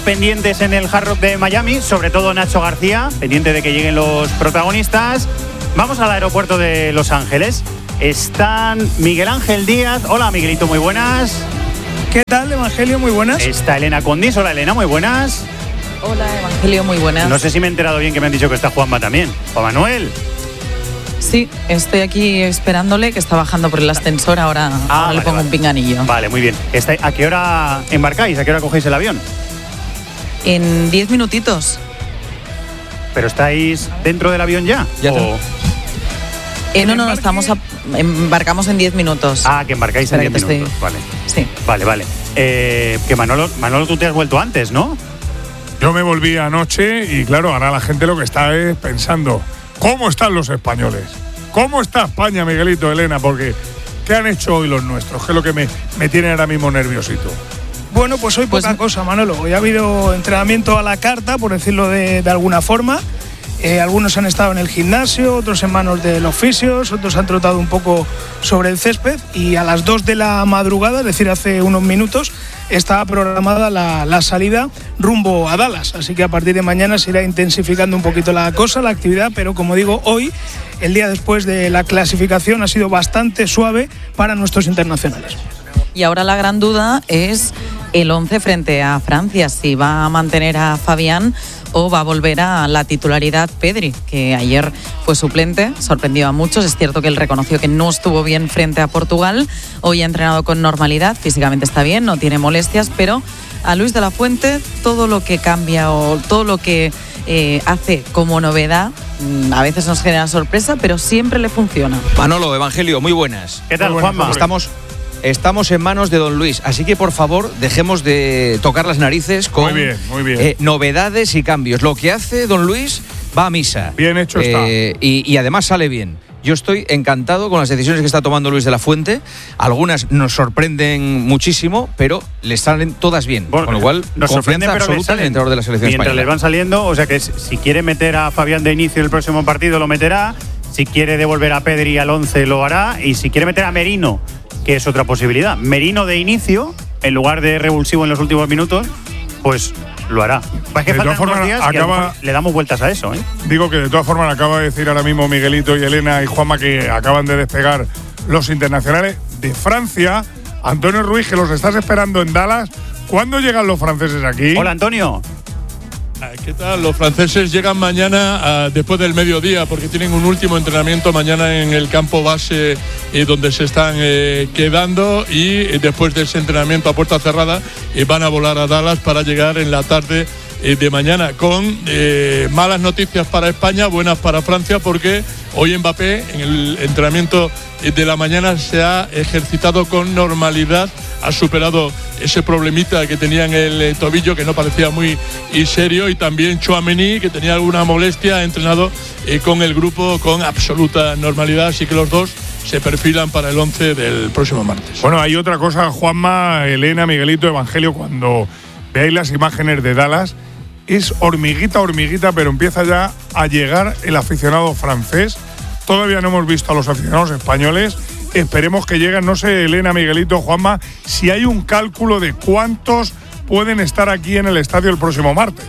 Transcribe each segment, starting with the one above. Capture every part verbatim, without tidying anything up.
pendientes en el Hard Rock de Miami, sobre todo Nacho García, pendiente de que lleguen los protagonistas. Vamos al aeropuerto de Los Ángeles. Están Miguel Ángel Díaz. Hola, Miguelito, muy buenas. ¿Qué tal, Evangelio? Muy buenas. Está Elena Condis. Hola, Elena, muy buenas. Hola, Evangelio, muy buenas. No sé si me he enterado bien que me han dicho que está Juanma también. Juan Manuel. Sí, estoy aquí esperándole, que está bajando por el ascensor. Ahora, Ah, ahora vale, le pongo vale. un pinganillo. Vale, muy bien. Está- ¿A qué hora embarcáis? ¿A qué hora cogéis el avión? En diez minutitos. ¿Pero estáis dentro del avión ya? Ya ¿O- Eh, no, no, no, estamos a- embarcamos en diez minutos. Ah, que embarcáis en Espera diez que te minutos. Vale, Sí. vale, vale. Eh, que Manolo, Manolo, tú te has vuelto antes, ¿no? Yo me volví anoche y claro, ahora la gente lo que está es pensando, ¿cómo están los españoles? ¿Cómo está España, Miguelito, Elena? Porque, ¿qué han hecho hoy los nuestros? ¿Qué es lo que me, me tiene ahora mismo nerviosito? Bueno, pues hoy Pues- poca cosa, Manolo. Hoy ha habido entrenamiento a la carta, por decirlo de, de alguna forma. Eh, algunos han estado en el gimnasio, otros en manos de los fisios, otros han trotado un poco sobre el césped y a las dos de la madrugada, es decir, hace unos minutos, está programada la, la salida rumbo a Dallas. Así que a partir de mañana se irá intensificando un poquito la cosa, la actividad, pero como digo, hoy, el día después de la clasificación, ha sido bastante suave para nuestros internacionales. Y ahora la gran duda es el once frente a Francia, si va a mantener a Fabián o va a volver a la titularidad Pedri, que ayer fue suplente, sorprendió a muchos. Es cierto que él reconoció que no estuvo bien frente a Portugal, hoy ha entrenado con normalidad, físicamente está bien, no tiene molestias, pero a Luis de la Fuente todo lo que cambia o todo lo que eh, hace como novedad, mm, a veces nos genera sorpresa, pero siempre le funciona. Manolo, Evangelio, muy buenas. ¿Qué tal, Muy buenas, Juanma? hombre. Estamos, estamos en manos de don Luis, así que por favor dejemos de tocar las narices con Muy bien, muy bien. eh, novedades y cambios. Lo que hace don Luis va a misa. Bien hecho Eh, y, y además sale bien. Yo estoy encantado con las decisiones que está tomando Luis de la Fuente. Algunas nos sorprenden muchísimo, pero le salen todas bien. Bueno, con lo cual, nos sorprende, confianza pero le absoluta en el salen. entrenador de la selección Mientras española. les van saliendo, o sea que si si quiere meter a Fabián de inicio en el próximo partido, lo meterá. Si quiere devolver a Pedri al once, lo hará. Y si quiere meter a Merino, que es otra posibilidad, Merino de inicio, en lugar de revulsivo en los últimos minutos, pues lo hará. Es que De todas faltan unos formas, días y a lo acaba- mejor le damos vueltas a eso, ¿eh? Digo que de todas formas acaba de decir ahora mismo Miguelito y Elena y Juanma que acaban de despegar los internacionales de Francia. Antonio Ruiz, que los estás esperando en Dallas. ¿Cuándo llegan los franceses aquí? Hola, Antonio. ¿Qué tal? Los franceses llegan mañana uh, después del mediodía porque tienen un último entrenamiento mañana en el campo base eh, donde se están eh, quedando y eh, después de ese entrenamiento a puerta cerrada eh, van a volar a Dallas para llegar en la tarde eh, de mañana con eh, malas noticias para España, buenas para Francia porque hoy Mbappé en el entrenamiento de la mañana se ha ejercitado con normalidad, ha superado ese problemita que tenía en el eh, tobillo que no parecía muy y serio y también Tchouaméni que tenía alguna molestia ha entrenado eh, con el grupo con absoluta normalidad, así que los dos se perfilan para el once del próximo martes. Bueno, hay otra cosa, Juanma, Elena, Miguelito, Evangelio, cuando veáis las imágenes de Dallas, es hormiguita, hormiguita, pero empieza ya a llegar el aficionado francés. Todavía no hemos visto a los aficionados españoles. Esperemos que lleguen, no sé, Elena, Miguelito, Juanma, si hay un cálculo de cuántos pueden estar aquí en el estadio el próximo martes.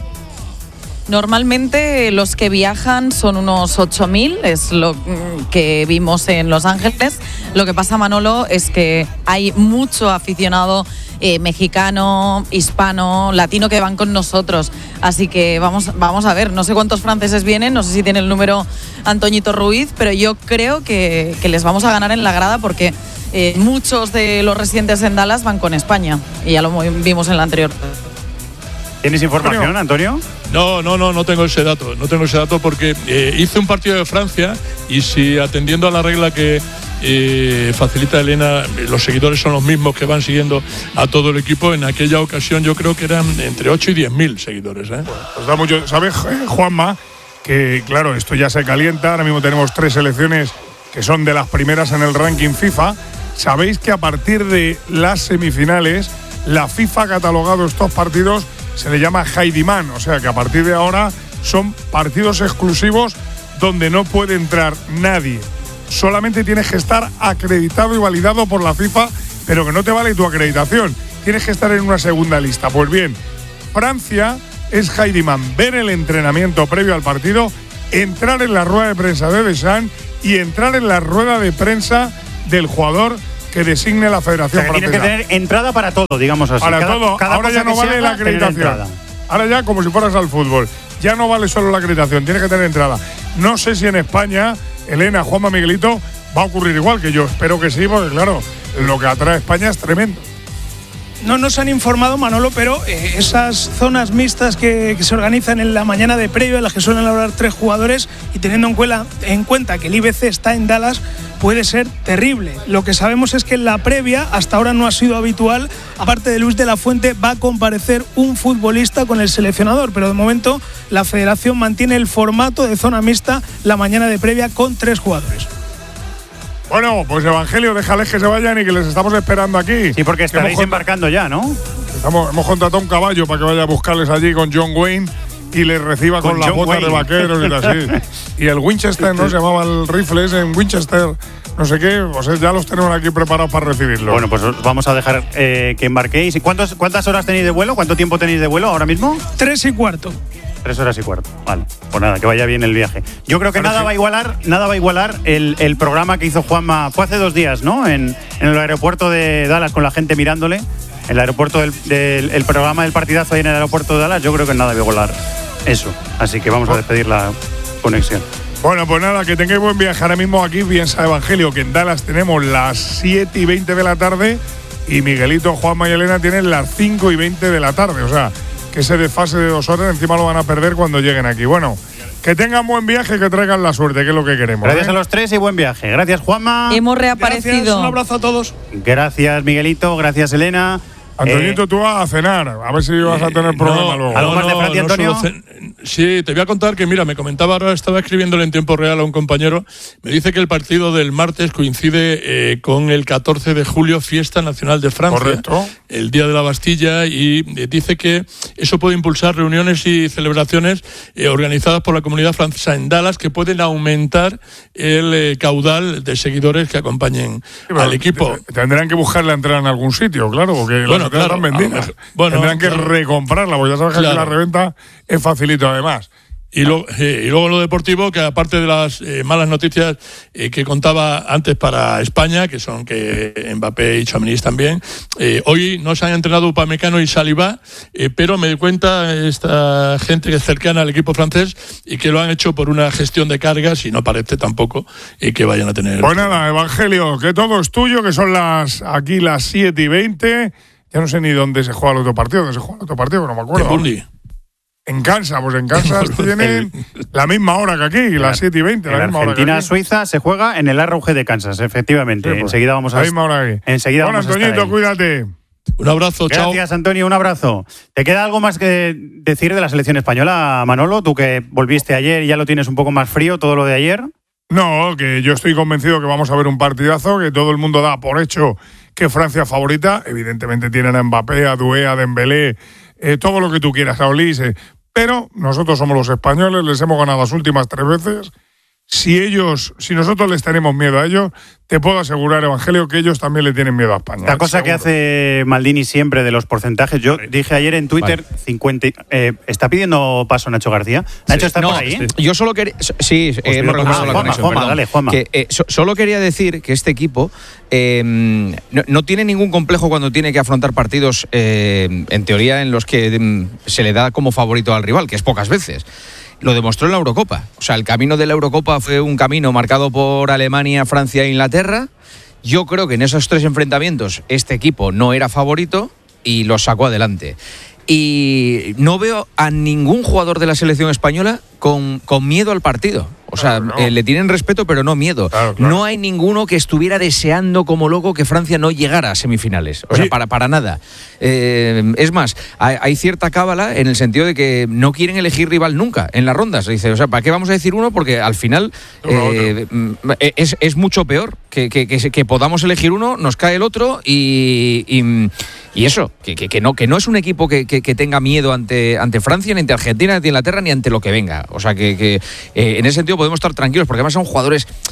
Normalmente los que viajan son unos ocho mil, es lo que vimos en Los Ángeles. Lo que pasa, Manolo, es que hay mucho aficionado eh, mexicano, hispano, latino que van con nosotros. Así que vamos, vamos a ver, no sé cuántos franceses vienen, no sé si tiene el número Antoñito Ruiz, pero yo creo que, que les vamos a ganar en la grada porque eh, muchos de los residentes en Dallas van con España y ya lo vimos en la anterior. ¿Tienes información, Antonio? No, no, no, no tengo ese dato. No tengo ese dato porque eh, hice un partido de Francia y si atendiendo a la regla que eh, facilita Elena, los seguidores son los mismos que van siguiendo a todo el equipo, en aquella ocasión yo creo que eran entre ocho y diez mil seguidores. ¿eh? Pues da mucho. ¿Sabes, Juanma? Que claro, esto ya se calienta. Ahora mismo tenemos tres selecciones que son de las primeras en el ranking FIFA. Sabéis que a partir de las semifinales, la FIFA ha catalogado estos partidos, se le llama Heidiman, o sea que a partir de ahora son partidos exclusivos donde no puede entrar nadie. Solamente tienes que estar acreditado y validado por la FIFA, pero que no te vale tu acreditación. Tienes que estar en una segunda lista. Pues bien, Francia es Heidiman ver el entrenamiento previo al partido, entrar en la rueda de prensa de Deschamps y entrar en la rueda de prensa del jugador que designe la Federación o sea, que Francesa. Tienes que tener entrada para todo, digamos así. Para cada, todo. cada Ahora ya no vale la acreditación. Ahora ya como si fueras al fútbol. Ya no vale solo la acreditación, tienes que tener entrada. No sé si en España, Elena, Juanma, Miguelito, va a ocurrir igual, que yo espero que sí, porque claro, lo que atrae a España es tremendo. No nos han informado, Manolo, pero eh, esas zonas mixtas que, que se organizan en la mañana de previo, en las que suelen hablar tres jugadores, y teniendo en cuenta, en cuenta que el I B C está en Dallas, puede ser terrible. Lo que sabemos es que en la previa, hasta ahora no ha sido habitual, aparte de Luis de la Fuente, va a comparecer un futbolista con el seleccionador, pero de momento la federación mantiene el formato de zona mixta la mañana de previa con tres jugadores. Bueno, pues Evangelio, déjales que se vayan y que les estamos esperando aquí. Sí, porque estaréis embarcando ya, ¿no? Estamos, hemos contratado un caballo para que vaya a buscarles allí con John Wayne y les reciba con, con las botas Wayne. de vaqueros y así. Y el Winchester, ¿no? Se llamaba el rifle ese en Winchester, no sé qué. O sea, ya los tenemos aquí preparados para recibirlo. Bueno, pues os vamos a dejar eh, que embarquéis. ¿Y cuántos, cuántas horas tenéis de vuelo? ¿Cuánto tiempo tenéis de vuelo ahora mismo? Tres y cuarto. Tres horas y cuarto. Vale, pues nada, que vaya bien el viaje. Yo creo que nada va a igualar, nada va a igualar el, el programa que hizo Juanma, fue hace dos días, ¿no? En, en el aeropuerto de Dallas con la gente mirándole. El aeropuerto del, del el programa del partidazo ahí en el aeropuerto de Dallas, yo creo que nada va a igualar eso. Así que vamos a despedir la conexión. Bueno, pues nada, que tengáis buen viaje. Ahora mismo aquí piensa Evangelio que en Dallas tenemos las siete y veinte de la tarde y Miguelito, Juanma y Elena tienen las cinco y veinte de la tarde. O sea, que ese desfase de dos horas encima lo van a perder cuando lleguen aquí. Bueno, que tengan buen viaje y que traigan la suerte, que es lo que queremos. Gracias ¿eh? a los tres y buen viaje. Gracias, Juanma. Hemos reaparecido. Gracias, un abrazo a todos. Gracias, Miguelito. Gracias, Elena. Antonito, eh, tú vas a cenar, a ver si vas a tener problemas no, luego. ¿Algo más de Francia, no Antonio? Cen- sí, te voy a contar que, mira, me comentaba ahora, estaba escribiéndole en tiempo real a un compañero, me dice que el partido del martes coincide eh, con el catorce de julio, Fiesta Nacional de Francia. Correcto. El Día de la Bastilla, y eh, dice que eso puede impulsar reuniones y celebraciones eh, organizadas por la comunidad francesa en Dallas que pueden aumentar el eh, caudal de seguidores que acompañen Sí, pero al equipo. t- Tendrán que buscar la entrada en algún sitio, claro, porque Bueno, las entradas claro, están vendidas. bueno, Tendrán que claro. recomprarla, porque ya sabes que Claro. aquí la reventa es facilito además. Y luego, eh, y luego lo deportivo, que aparte de las eh, malas noticias eh, que contaba antes para España, que son que Mbappé y Tchouaméni también, eh, hoy no se han entrenado Upamecano y Saliba, eh, pero me doy cuenta esta gente que es cercana al equipo francés y que lo han hecho por una gestión de cargas y no parece tampoco eh, que vayan a tener... Pues nada, Evangelio, que todo es tuyo, que son las aquí las siete y veinte. Ya no sé ni dónde se juega el otro partido, dónde se juega el otro partido, que no me acuerdo. En Burundi. En Kansas, pues en Kansas tienen la misma hora que aquí, las siete y veinte. En La misma hora que aquí. Argentina-Suiza se juega en el R U G de Kansas, efectivamente. Sí, pues, enseguida vamos a la misma hora aquí. Enseguida Bueno, vamos a estar Antoñito, ahí. cuídate. Un abrazo, chao. Gracias, Antonio, un abrazo. ¿Te queda algo más que decir de la selección española, Manolo? Tú que volviste ayer y ya lo tienes un poco más frío, todo lo de ayer. No, que yo estoy convencido que vamos a ver un partidazo, que todo el mundo da por hecho que Francia es favorita. Evidentemente tienen a Mbappé, a Doué, a Dembélé, eh, todo lo que tú quieras, a Olise. Eh. Pero nosotros somos los españoles, les hemos ganado las últimas tres veces. Si ellos, si nosotros les tenemos miedo a ellos, te puedo asegurar, Evangelio, que ellos también le tienen miedo a España. La cosa seguro. que hace Maldini siempre de los porcentajes, yo dije ayer en Twitter, Vale. cincuenta, eh, ¿está pidiendo paso Nacho García? Nacho, ¿está No, por ahí? yo solo quería. Sí, eh, hemos pido- recuperado ah, la Juanma, conexión. Juanma, perdón. dale, Juanma. Que, eh, so- solo quería decir que este equipo eh, no, no tiene ningún complejo cuando tiene que afrontar partidos, eh, en teoría, en los que mm, se le da como favorito al rival, que es pocas veces. Lo demostró en la Eurocopa. O sea, el camino de la Eurocopa fue un camino marcado por Alemania, Francia e Inglaterra. Yo creo que en esos tres enfrentamientos este equipo no era favorito y los sacó adelante. Y no veo a ningún jugador de la selección española con, con miedo al partido. O sea, Claro, no. eh, le tienen respeto, pero no miedo. Claro, claro. No hay ninguno que estuviera deseando como loco que Francia no llegara a semifinales. O sea, Oye. para, para nada. Eh, es más, hay, hay cierta cábala en el sentido de que no quieren elegir rival nunca en las rondas. Dice, o sea, ¿para qué vamos a decir uno? Porque al final eh, mm, es, es mucho peor que, que, que, se- que podamos elegir uno, nos cae el otro y, y, y eso, que, que, que no, que no es un equipo que, que, que tenga miedo ante, ante Francia, ni ante Argentina, ni ante Inglaterra, ni ante lo que venga. O sea, que, que eh, en ese sentido podemos estar tranquilos, porque además son jugadores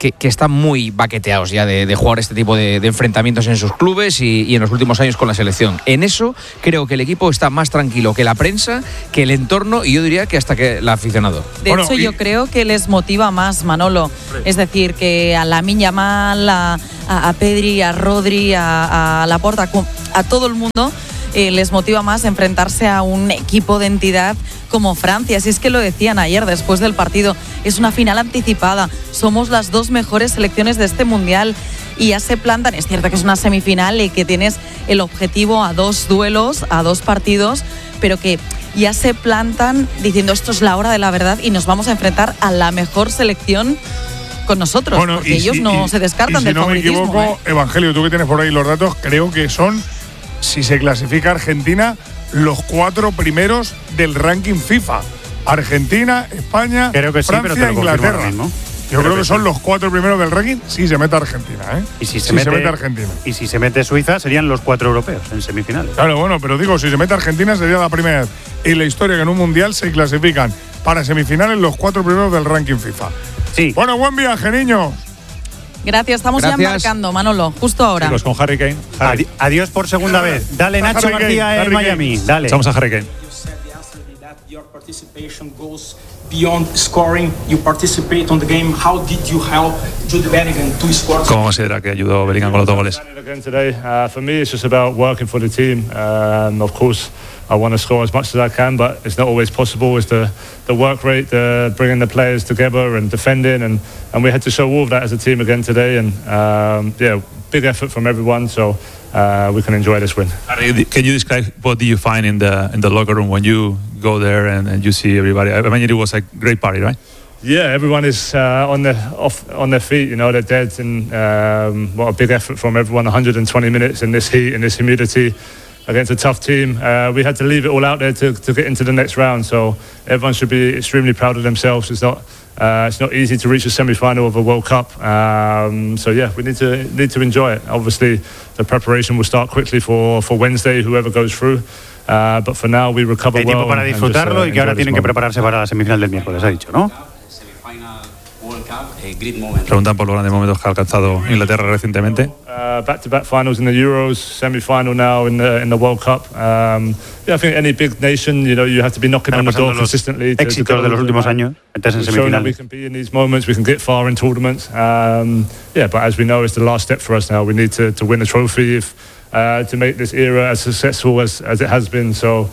que, que están muy baqueteados ya de, de jugar este tipo de, de enfrentamientos en sus clubes y, y en los últimos años con la selección. En eso creo que el equipo está más tranquilo que la prensa, que el entorno y yo diría que hasta que el aficionado. De Bueno, hecho, y- yo creo que les motiva más, Manolo. Es decir, que a Lamine Yamal, a, a, a Pedri, a Rodri, a, a Laporta, a, a todo el mundo eh, les motiva más enfrentarse a un equipo de entidad como Francia. Si es que lo decían ayer después del partido, es una final anticipada. Somos las dos mejores selecciones de este mundial y ya se plantan. Es cierto que es una semifinal y que tienes el objetivo a dos duelos, a dos partidos, pero que ya se plantan diciendo esto es la hora de la verdad y nos vamos a enfrentar a la mejor selección con nosotros, Bueno, porque y ellos si- no y- se descartan y si del no me favoritismo. equivoco, ¿eh? Evangelio, tú que tienes por ahí los datos, creo que son, si se clasifica Argentina, los cuatro primeros del ranking FIFA. Argentina, España, Creo que sí, Francia, pero te lo confirmo Inglaterra. ahora mismo. Yo creo, que, son los cuatro primeros del ranking si se mete Argentina, ¿eh? Y si se, Si mete, se mete Argentina. Y si se mete Suiza, serían los cuatro europeos en semifinales. Claro, bueno, pero digo, si se mete Argentina sería la primera vez en la historia que en un mundial se clasifican para semifinales los cuatro primeros del ranking FIFA. Sí. Bueno, buen viaje, niños. Gracias, estamos Gracias. ya embarcando, Manolo, justo ahora. Chicos, con Harry Kane. Harry. Adi- adiós por segunda vez. Dale, Harry Nacho Kane, García en Harry Kane. Miami. Dale. Echamos a Harry Kane. You said yesterday that your participation goes beyond scoring. You participate on the game. How did you help Jude Bellingham to score? ¿Cómo considera que ayudó Bellingham con los dos goles? Again today, uh, for me, it's just about working for the team. Um, of course, I want to score as much as I can, but it's not always possible. It's the, the work rate, the bringing the players together and defending, and, and we had to show all of that as a team again today. And um, yeah, big effort from everyone, so uh, we can enjoy this win. Harry, can you describe what do you find in the in the locker room when you go there and, and you see everybody? I mean, it was a great party, right? Yeah, everyone is uh, on their off on their feet. You know, they're dead, and um, what a big effort from everyone. one hundred twenty minutes in this heat, in this humidity, against a tough team. Uh, we had to leave it all out there to, to get into the next round. So everyone should be extremely proud of themselves. It's not uh, it's not easy to reach a semi-final of a World Cup. Um, so yeah, we need to need to enjoy it. Obviously, the preparation will start quickly for for Wednesday. Whoever goes through. Uh, but for now, we recover Hay tiempo well para and- and disfrutarlo just, uh, y que ahora enjoy this tienen que moment. prepararse para la semifinal del miércoles, ha dicho, ¿no? Semi-final World Cup, a great moment. Preguntan por los grandes momentos que ha alcanzado Inglaterra recientemente. Uh, back-to-back finals in the Euros, semi-final now in the in the World Cup. Um, yeah, I think any big nation, you know, you have to be knocking on the door Repasando los consistently. to- to éxitos go de los over últimos that. años, meterse en We've shown that we semifinales. can be in these moments, we can get far in tournaments. Um, yeah, but as we know, it's the last step for us now. We need to, to win a trophy if, uh, to make this era as successful as, as it has been. So,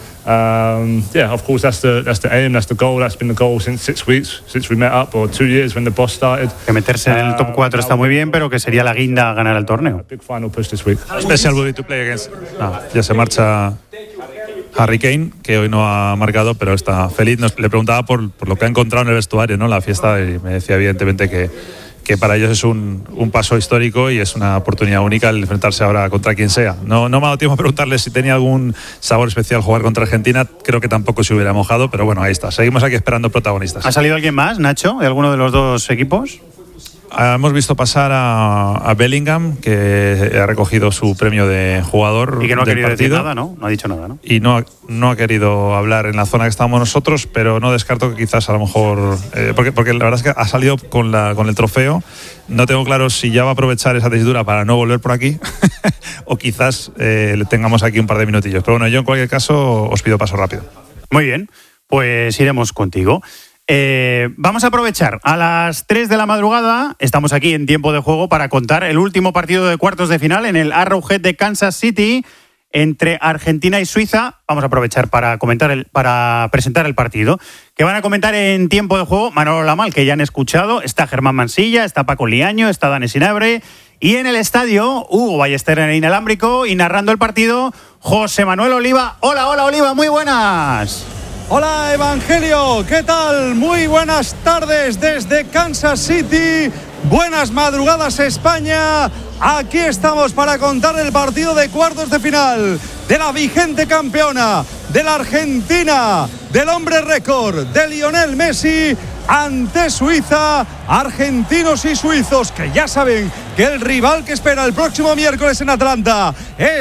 um, yeah, of course, that's the that's the aim, that's the goal. That's been the goal since six weeks, since we met up, or two years when the boss started. Que meterse en el top cuatro está muy bien, pero que sería la guinda ganar el torneo. Big final push this week. Special will be to play against. No, ya se marcha Harry Kane, que hoy no ha marcado, pero está feliz. Nos, le preguntaba por, por lo que ha encontrado en el vestuario, ¿no? La fiesta, y me decía evidentemente que, que para ellos es un, un paso histórico y es una oportunidad única el enfrentarse ahora contra quien sea. No, no me ha dado tiempo a preguntarle si tenía algún sabor especial jugar contra Argentina. Creo que tampoco se hubiera mojado, pero bueno, ahí está. Seguimos aquí esperando protagonistas. ¿Ha salido alguien más, Nacho, de alguno de los dos equipos? Ah, Hemos visto pasar a, a Bellingham, que ha recogido su premio de jugador Y que no ha del querido decir partido. nada, ¿no? No ha dicho nada, ¿no? Y no ha, no ha querido hablar en la zona que estábamos nosotros, pero no descarto que quizás a lo mejor, eh, porque, porque la verdad es que ha salido con, la, con el trofeo. No tengo claro si ya va a aprovechar esa tesitura para no volver por aquí o quizás eh, le tengamos aquí un par de minutillos. Pero bueno, yo en cualquier caso os pido paso rápido. Muy bien, pues iremos contigo. Eh, vamos a aprovechar a las tres de la madrugada, estamos aquí en tiempo de juego para contar el último partido de cuartos de final en el Arrowhead de Kansas City entre Argentina y Suiza. Vamos a aprovechar para comentar el, para presentar el partido, que van a comentar en tiempo de juego Manolo Lamal, que ya han escuchado, está Germán Mansilla, está Paco Liaño, está Dani Sinabre, y en el estadio Hugo Ballester en el inalámbrico, y narrando el partido José Manuel Oliva. Hola, hola Oliva, muy buenas. Hola Evangelio, ¿qué tal? Muy buenas tardes desde Kansas City. Buenas madrugadas España. Aquí estamos para contar el partido de cuartos de final de la vigente campeona, de la Argentina, del hombre récord, de Lionel Messi, ante Suiza. Argentinos y suizos que ya saben que el rival que espera el próximo miércoles en Atlanta es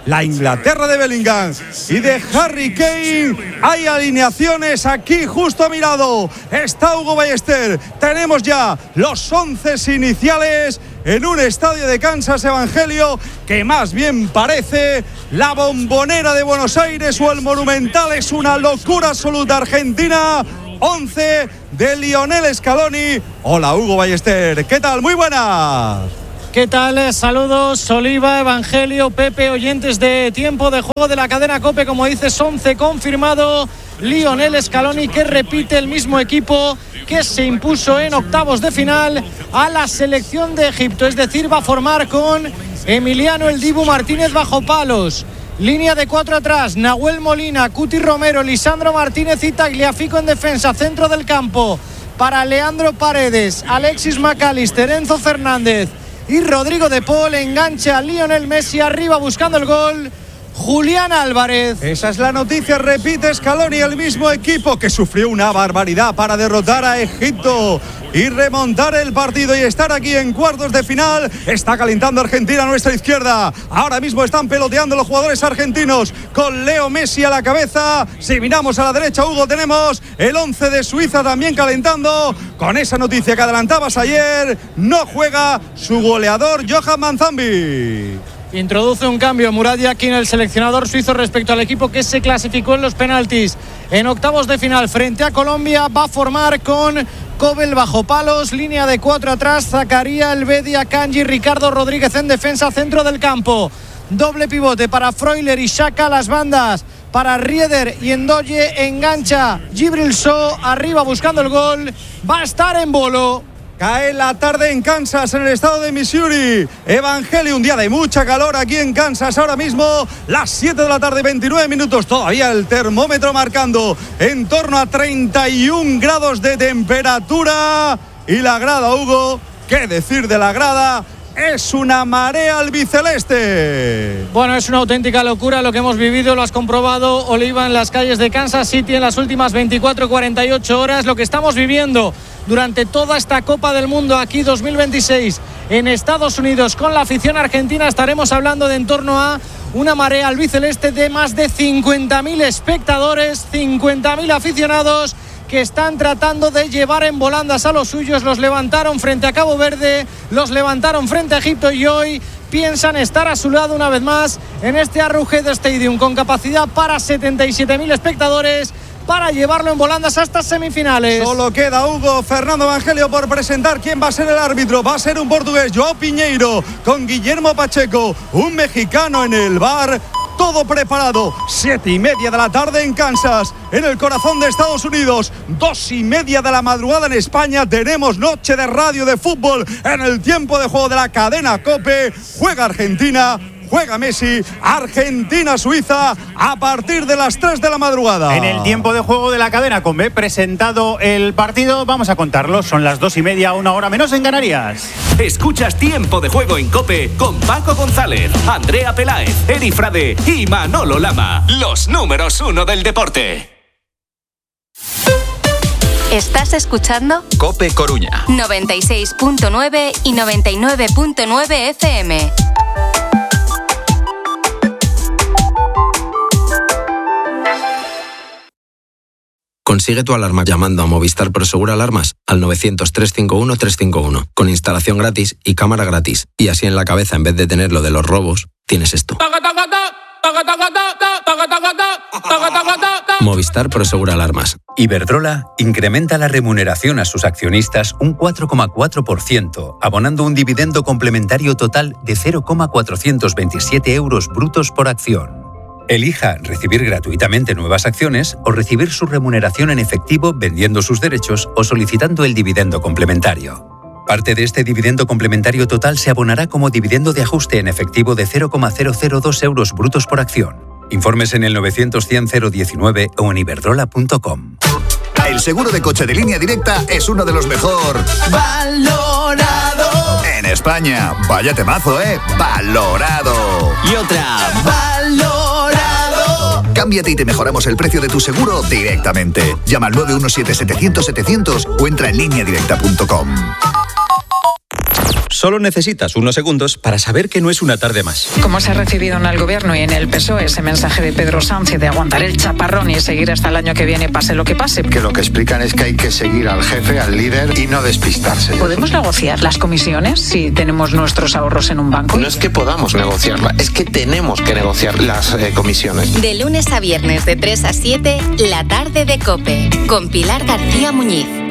la Inglaterra de Bellingham y de Harry Kane. Hay alineaciones aquí justo a mi lado. Está Hugo Ballester. Tenemos ya los once iniciales en un estadio de Kansas Evangelio que más bien parece la Bombonera de Buenos Aires o el Monumental. Es una locura absoluta. Argentina, once de Lionel Scaloni. Hola Hugo Ballester, ¿qué tal? Muy buenas. ¿Qué tal? Saludos, Oliva, Evangelio, Pepe, oyentes de Tiempo de Juego de la cadena COPE. Como dices, once confirmado. Lionel Scaloni, que repite el mismo equipo que se impuso en octavos de final a la selección de Egipto. Es decir, va a formar con Emiliano El Dibu Martínez bajo palos. Línea de cuatro atrás, Nahuel Molina, Cuti Romero, Lisandro Martínez y Tagliafico en defensa. Centro del campo para Leandro Paredes, Alexis McAllister, Enzo Fernández y Rodrigo de Paul. Engancha a Lionel Messi arriba buscando el gol, Julián Álvarez. Esa es la noticia, repite Scaloni, el mismo equipo que sufrió una barbaridad para derrotar a Egipto y remontar el partido y estar aquí en cuartos de final. Está calentando Argentina a nuestra izquierda. Ahora mismo están peloteando los jugadores argentinos con Leo Messi a la cabeza. Si miramos a la derecha, Hugo, tenemos el once de Suiza también calentando. Con esa noticia que adelantabas ayer, no juega su goleador Johan Manzambi. Introduce un cambio Murat Yakin, el seleccionador suizo, respecto al equipo que se clasificó en los penaltis en octavos de final frente a Colombia. Va a formar con Kobel bajo palos, línea de cuatro atrás, Zakaria, Elvedia, Kanji, Ricardo Rodríguez en defensa, centro del campo. Doble pivote para Freuler y Xhaka, las bandas para Rieder y Ndoye. Engancha Djibril Sow, arriba buscando el gol. Va a estar en Bolo. Cae la tarde en Kansas, en el estado de Missouri. Evangelio, un día de mucha calor aquí en Kansas. Ahora mismo las siete de la tarde, veintinueve minutos. Todavía el termómetro marcando en torno a treinta y un grados de temperatura. Y la grada, Hugo, ¿qué decir de la grada? Es una marea albiceleste. Bueno, es una auténtica locura lo que hemos vivido. Lo has comprobado, Oliva, en las calles de Kansas City en las últimas veinticuatro, cuarenta y ocho horas. Lo que estamos viviendo durante toda esta Copa del Mundo aquí dos mil veintiséis en Estados Unidos con la afición argentina. Estaremos hablando de en torno a una marea albiceleste de más de cincuenta mil espectadores, cincuenta mil aficionados que están tratando de llevar en volandas a los suyos. Los levantaron frente a Cabo Verde, los levantaron frente a Egipto y hoy piensan estar a su lado una vez más en este Arrowhead Stadium con capacidad para setenta y siete mil espectadores, para llevarlo en volandas hasta semifinales. Solo queda, Hugo, Fernando Evangelio por presentar quién va a ser el árbitro. Va a ser un portugués, Joao Piñeiro, con Guillermo Pacheco, un mexicano en el V A R. Todo preparado, siete y media de la tarde en Kansas, en el corazón de Estados Unidos, dos y media de la madrugada en España. Tenemos noche de radio de fútbol en el tiempo de juego de la cadena COPE. Juega Argentina, juega Messi, Argentina-Suiza a partir de las tres de la madrugada. En el tiempo de juego de la cadena COPE, presentado el partido, vamos a contarlo. Son las dos y media, una hora menos en Canarias. Escuchas Tiempo de Juego en COPE con Paco González, Andrea Peláez, Eri Frade y Manolo Lama. Los números uno del deporte. ¿Estás escuchando? COPE Coruña. noventa y seis punto nueve y noventa y nueve punto nueve F M. Consigue tu alarma llamando a Movistar Prosegur Alarmas al novecientos, trescientos cincuenta y uno, trescientos cincuenta y uno, con instalación gratis y cámara gratis. Y así en la cabeza, en vez de tener lo de los robos, tienes esto. Movistar Prosegur Alarmas. Iberdrola incrementa la remuneración a sus accionistas un cuatro coma cuatro por ciento, abonando un dividendo complementario total de cero coma cuatrocientos veintisiete euros brutos por acción. Elija recibir gratuitamente nuevas acciones o recibir su remuneración en efectivo vendiendo sus derechos o solicitando el dividendo complementario. Parte de este dividendo complementario total se abonará como dividendo de ajuste en efectivo de cero coma cero cero dos euros brutos por acción. Informes en el novecientos, cien, cero diecinueve o en iberdrola punto com. El seguro de coche de Línea Directa es uno de los mejor valorado en España. Vaya temazo, ¿eh? Valorado. Y otra, valorado. Cámbiate y te mejoramos el precio de tu seguro directamente. Llama al nueve uno siete, setecientos, setecientos o entra en línea directa punto com. Solo necesitas unos segundos para saber que no es una tarde más. ¿Cómo se ha recibido en el Gobierno y en el P S O E ese mensaje de Pedro Sánchez de aguantar el chaparrón y seguir hasta el año que viene, pase lo que pase? Que lo que explican es que hay que seguir al jefe, al líder y no despistarse. ¿Podemos negociar las comisiones si tenemos nuestros ahorros en un banco? No es que podamos negociarla, es que tenemos que negociar las eh, comisiones. De lunes a viernes de tres a siete, la tarde de COPE, con Pilar García Muñiz.